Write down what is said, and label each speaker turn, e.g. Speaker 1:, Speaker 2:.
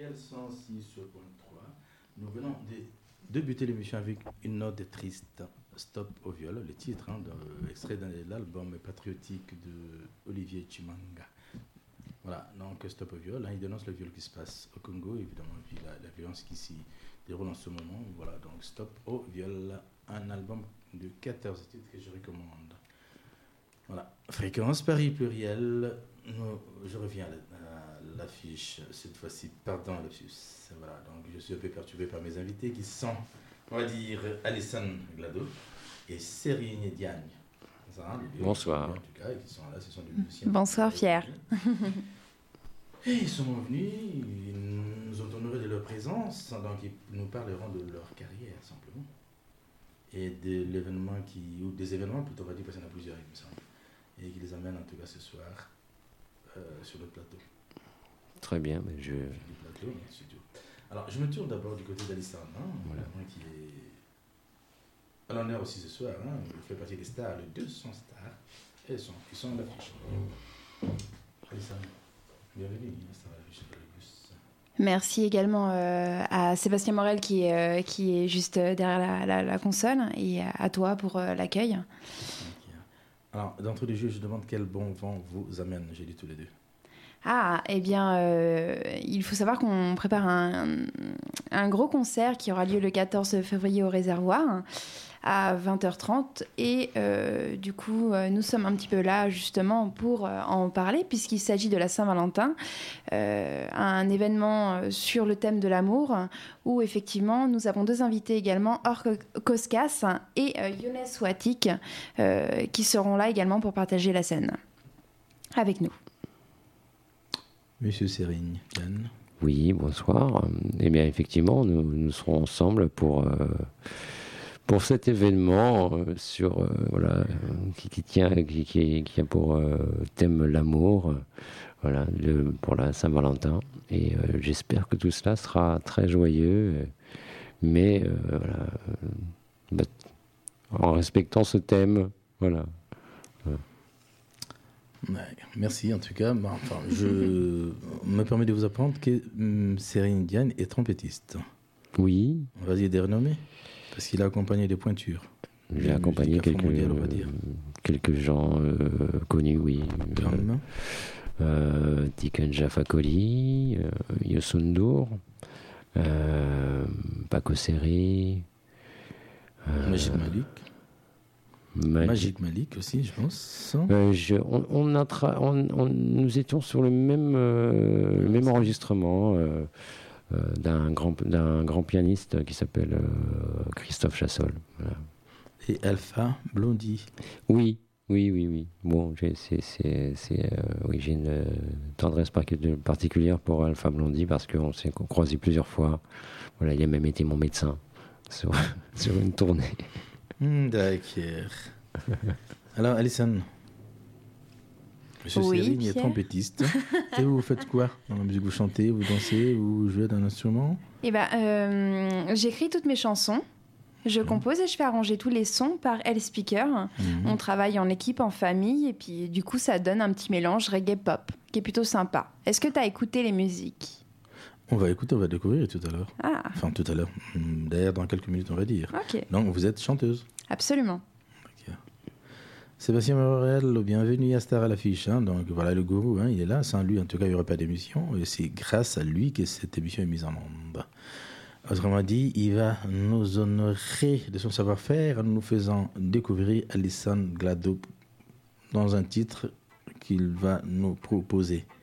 Speaker 1: RL 106.3. Nous venons de débuter l'émission avec une note triste, Stop au viol, le titre, extrait de l'album patriotique de Olivier Chimanga. Voilà, donc Stop au viol, il dénonce le viol qui se passe au Congo, évidemment, puis la violence qui s'y déroule en ce moment. Voilà, donc Stop au viol, un album de 14 titres que je recommande. Voilà, Fréquence Paris Pluriel. Je reviens à l'affiche, cette fois-ci, pardon, lapsus. Voilà, donc je suis un peu perturbé par mes invités qui sont, on va dire, Alessane Glado et Serine Diagne.
Speaker 2: Bonsoir.
Speaker 1: En tout cas, qui sont là, ce sont des musiciens.
Speaker 3: Bonsoir, Pierre.
Speaker 1: Et ils sont venus, ils nous ont honorés de leur présence, donc ils nous parleront de leur carrière, simplement. Et de l'événement ou des événements, plutôt, on va dire, parce qu'il y en a plusieurs, il me semble. Et qui les amène en tout cas ce soir sur le plateau.
Speaker 2: Très bien, mais
Speaker 1: du plateau, mais studio. Alors, je me tourne d'abord du côté d'Alissane, voilà. Qui est à l'honneur aussi ce soir. Il fait partie des stars, les 200 stars, et ils sont à l'affiche. Alissane, bienvenue à Star à l'affiche de l'Aubus.
Speaker 3: Merci également à Sébastien Morel qui est juste derrière la console, et à toi pour l'accueil.
Speaker 1: Alors, d'entre les jeux, je demande quel bon vent vous amène, j'ai dit tous les deux.
Speaker 3: Ah, eh bien, il faut savoir qu'on prépare un gros concert qui aura lieu le 14 février au Réservoir à 20h30. Et du coup, nous sommes un petit peu là justement pour en parler, puisqu'il s'agit de la Saint-Valentin, un événement sur le thème de l'amour, où effectivement, nous avons deux invités également, Or Koskas et Younes Ouatik, qui seront là également pour partager la scène avec nous.
Speaker 1: Monsieur Serine, Yann.
Speaker 2: Oui, bonsoir. Eh bien, effectivement, nous serons ensemble pour cet événement qui a pour thème l'amour, pour la Saint-Valentin. Et j'espère que tout cela sera très joyeux, mais en respectant ce thème, voilà.
Speaker 1: Ouais, merci en tout cas. Je me permets de vous apprendre que Serine Diagne est trompettiste.
Speaker 2: Oui.
Speaker 1: On va dire des renommées, parce qu'il a accompagné des pointures.
Speaker 2: J'ai accompagné quelques gens connus, oui. Tiken Jaffa-Koli, Yosundur, Paco Seri,
Speaker 1: Magic Malik aussi, je pense.
Speaker 2: Nous étions sur le même enregistrement d'un grand pianiste qui s'appelle Christophe Chassol. Voilà.
Speaker 1: Et Alpha Blondy.
Speaker 2: Oui. Bon, j'ai une tendresse particulière pour Alpha Blondy parce qu'on s'est croisés plusieurs fois. Voilà, il a même été mon médecin sur une tournée.
Speaker 1: D'accord. Alors, Alissane, Monsieur Serine est trompettiste. Et vous faites quoi dans la musique? Vous chantez, vous dansez, vous jouez d'un instrument?
Speaker 3: J'écris toutes mes chansons. Je compose et je fais arranger tous les sons par L Speaker. On travaille en équipe, en famille, et puis du coup, ça donne un petit mélange reggae-pop qui est plutôt sympa. Est-ce que tu as écouté les musiques?
Speaker 1: On va découvrir tout à l'heure.
Speaker 3: Ah.
Speaker 1: Enfin, tout à l'heure. D'ailleurs, dans quelques minutes, on va dire.
Speaker 3: Ok.
Speaker 1: Donc, vous êtes chanteuse?
Speaker 3: Absolument.
Speaker 1: Okay. Sébastien Morel, bienvenue à Star à l'affiche. Donc, voilà, le gourou, il est là. Sans lui, en tout cas, il n'y aurait pas d'émission. Et c'est grâce à lui que cette émission est mise en onde. Autrement dit, il va nous honorer de son savoir-faire en nous faisant découvrir Alessane Glado dans un titre qu'il va nous proposer.